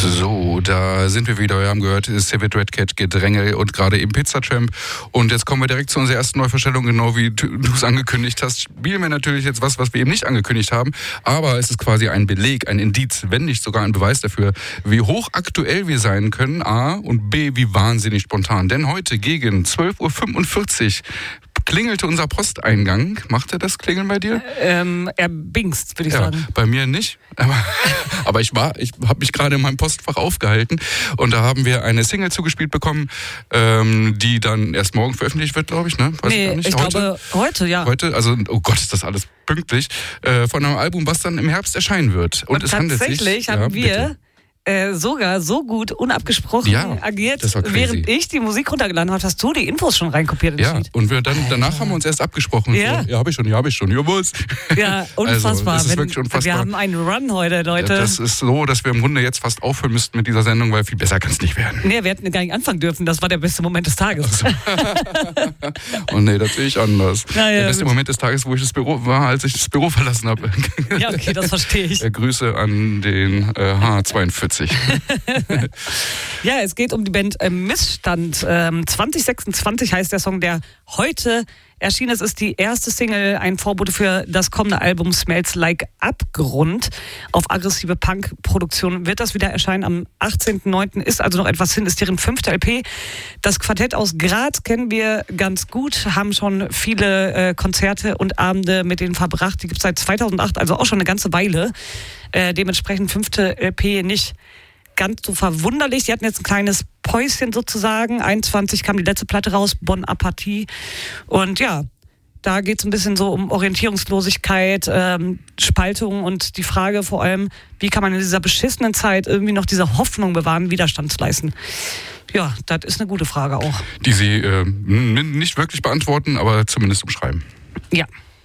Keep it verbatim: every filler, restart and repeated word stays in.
So, da sind wir wieder. Wir haben gehört, Civet Red Cat, Gedränge und gerade eben Pizza Tramp. Und jetzt kommen wir direkt zu unserer ersten Neuvorstellung, genau wie du es angekündigt hast. Spielen wir natürlich jetzt was, was wir eben nicht angekündigt haben. Aber es ist quasi ein Beleg, ein Indiz, wenn nicht sogar ein Beweis dafür, wie hochaktuell wir sein können, A, und B, wie wahnsinnig spontan. Denn heute gegen zwölf Uhr fünfundvierzig klingelte unser Posteingang. Macht er das Klingeln bei dir? Ähm, er bingst, würde ich ja, sagen. Bei mir nicht. Aber, aber ich war, ich habe mich gerade in meinem Postfach aufgehalten und da haben wir eine Single zugespielt bekommen, ähm, die dann erst morgen veröffentlicht wird, glaube ich. Ne? Weiß nee, ich gar nicht. ich heute? glaube heute, ja. Heute, also oh Gott, ist das alles pünktlich. Äh, von einem Album, was dann im Herbst erscheinen wird. Und, und es handelt sich, tatsächlich haben ja, wir bitte. Äh, sogar so gut unabgesprochen ja, agiert, das war crazy. Während ich die Musik runtergeladen habe, hast du die Infos schon reinkopiert in Ja, Sheet. und wir dann, danach haben wir uns erst abgesprochen. Ja, so, ja habe ich schon, ja, habe ich schon. Ja, was? Ja, unfassbar. Also, das ist Wenn, wirklich unfassbar. Wir haben einen Run heute, Leute. Ja, das ist so, dass wir im Grunde jetzt fast aufhören müssten mit dieser Sendung, weil viel besser kann es nicht werden. Nee, wir hätten gar nicht anfangen dürfen. Das war der beste Moment des Tages. So. Und nee, das sehe ich anders. Ja, ja, der beste gut. Moment des Tages, wo ich das Büro war, als ich das Büro verlassen habe. Ja, okay, das verstehe ich. Äh, Grüße an den äh, H zweiundvierzig. Ja, es geht um die Band äh, Missstand. Ähm, zwanzig sechsundzwanzig heißt der Song, der heute erschienen ist. Ist die erste Single, ein Vorbote für das kommende Album Smells Like Abgrund. Auf aggressive Punk-Produktion wird das wieder erscheinen am achtzehnten neunten Ist also noch etwas hin, ist deren fünfte L P. Das Quartett aus Graz kennen wir ganz gut, haben schon viele äh, Konzerte und Abende mit denen verbracht. Die gibt es seit zweitausendacht, also auch schon eine ganze Weile. Äh, dementsprechend fünfte L P nicht ganz so verwunderlich. Sie hatten jetzt ein kleines Päuschen sozusagen. einundzwanzig kam die letzte Platte raus, Bonne Apathie. Und ja, da geht es ein bisschen so um Orientierungslosigkeit, ähm, Spaltung und die Frage vor allem, wie kann man in dieser beschissenen Zeit irgendwie noch diese Hoffnung bewahren, Widerstand zu leisten. Ja, das ist eine gute Frage auch. Die Sie äh, n- nicht wirklich beantworten, aber zumindest umschreiben. Ja.